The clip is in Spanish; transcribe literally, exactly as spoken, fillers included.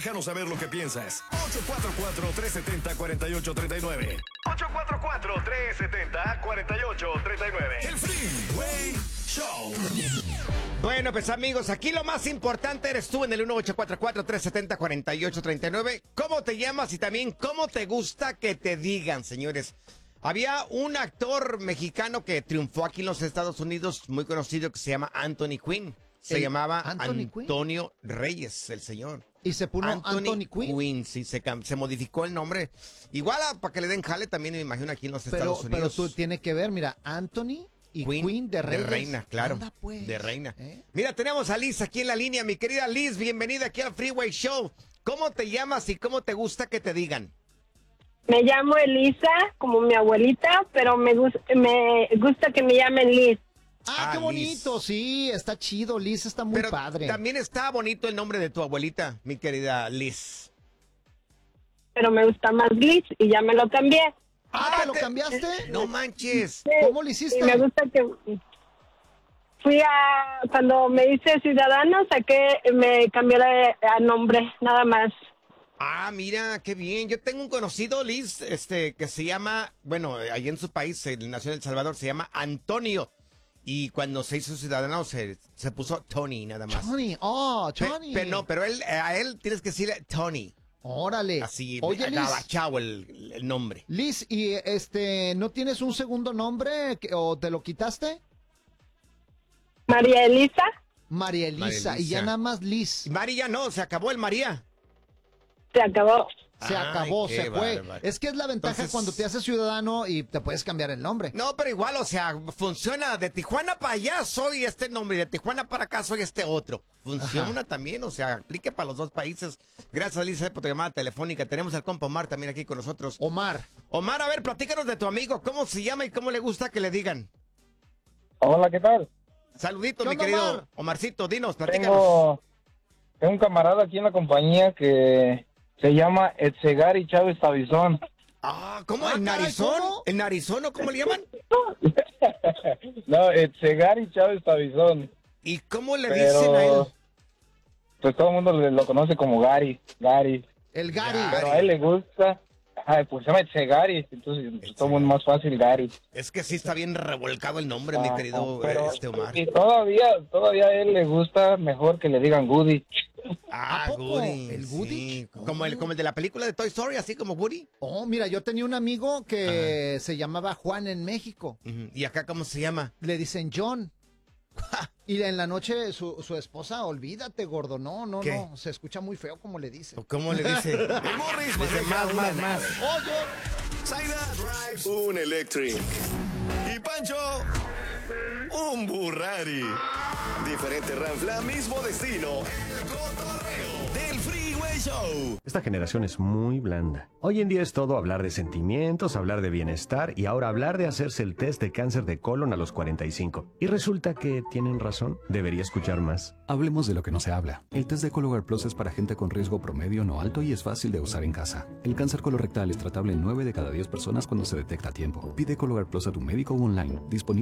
Déjanos saber lo que piensas. ocho cuatro cuatro, tres siete cero, cuatro ocho tres nueve. ocho cuatro cuatro, tres siete cero, cuatro ocho tres nueve. El Freeway Show. Bueno, pues amigos, aquí lo más importante eres tú en el uno ocho cuatro cuatro, tres siete cero, cuatro ocho tres nueve. ¿Cómo te llamas y también cómo te gusta que te digan, señores? Había un actor mexicano que triunfó aquí en los Estados Unidos, muy conocido, que se llama Anthony Quinn. Se ¿El llamaba Anthony Antonio Reyes, el señor. Y se puso Anthony, Anthony Quinn. Quinn, sí, se, cam- se modificó el nombre. Igual a- para que le den jale también, me imagino, aquí en los Pero, Estados pero Unidos. tú tienes que ver, mira, Anthony y Queen, Queen de Reyes. reina, claro. Anda, pues, de reina. ¿eh? Mira, tenemos a Liz aquí en la línea. Mi querida Liz, bienvenida aquí al Freeway Show. ¿Cómo te llamas y cómo te gusta que te digan? Me llamo Elisa, como mi abuelita, pero me, gus- me gusta que me llamen Liz. Ah, Ah, qué Liz. bonito, sí, está chido, Liz, está muy Pero padre. también está bonito el nombre de tu abuelita, mi querida Liz. Pero me gusta más Liz y ya me lo cambié. Ah, ¿te lo te- cambiaste? No manches. Sí, ¿Cómo lo hiciste? Y me gusta que... Fui a... Cuando me hice ciudadano, saqué... Me cambié de, a nombre, nada más. Ah, mira, qué bien. Yo tengo un conocido, Liz, este, que se llama, bueno, ahí en su país, él nació en El Salvador, se llama Antonio. Y cuando se hizo ciudadano se, se puso Tony, nada más. Tony, oh, Pe- Tony. Pero no, pero él, a él tienes que decirle Tony. Órale. Así, Oye, Liz, agabachado el, el nombre. Liz, ¿y este, no tienes un segundo nombre que- o te lo quitaste? María Elisa. María Elisa, María Elisa. y ya nada más Liz. Y María no, se acabó el María. Se acabó. Se Ay, acabó, qué se fue. bárbaro. Es que es la ventaja Entonces- cuando te haces ciudadano y te puedes cambiar el nombre. No, pero igual, o sea, funciona de Tijuana para allá soy este nombre y de Tijuana para acá soy este otro. Funciona también, o sea, aplique para los dos países. Gracias, Lisa, por tu llamada telefónica. Tenemos al compa Omar también aquí con nosotros. Omar. Omar, a ver, platícanos de tu amigo. ¿Cómo se llama y cómo le gusta que le digan? Hola, ¿qué tal? Saluditos, ¿Qué mi onda, querido Omar? Omarcito. Dinos, platícanos. Tengo, tengo un camarada aquí en la compañía que se llama Edsegari Chávez Tabizón. Ah, ¿cómo? Ah, ¿En caray, narizón? ¿cómo? ¿En narizón o cómo le llaman? No, Edsegari Chávez Tabizón. ¿Y cómo le Pero- dicen a él? Pues todo el mundo le- lo conoce como Gary, Gary. El Gary. Ya. Pero a él le gusta, ajá, pues se llama Edsegari, entonces pues, todo el mundo más fácil Gary. Es que sí está bien revolcado el nombre, mi Ah, querido pero- este Omar. Y todavía, todavía a él le gusta mejor que le digan Goody. Ah, ¿A poco? Goody. ¿El Woody? Sí, como, el, como el de la película de Toy Story, así como Woody. Oh, mira, yo tenía un amigo que se llamaba Juan en México. Ujú. ¿Y acá cómo se llama? Le dicen John. Y en la noche su, su esposa, olvídate, gordo. No, no, ¿Qué? no. Se escucha muy feo como le dice. ¿O ¿Cómo le dice? El Morris Dice maneja más, una más, más. nave. Zaida drives un Electric. Y Pancho, un Burrari. Diferente ranfla, mismo destino. El cotorreo del Freeway Show. Esta generación es muy blanda. Hoy en día es todo hablar de sentimientos, hablar de bienestar y ahora hablar de hacerse el test de cáncer de colon a los cuarenta y cinco. Y resulta que tienen razón. Debería escuchar más. Hablemos de lo que no se habla. El test de Cologuard Plus es para gente con riesgo promedio no alto y es fácil de usar en casa. El cáncer colorectal es tratable en nueve de cada diez personas cuando se detecta a tiempo. Pide Cologuard Plus a tu médico o online. Disponible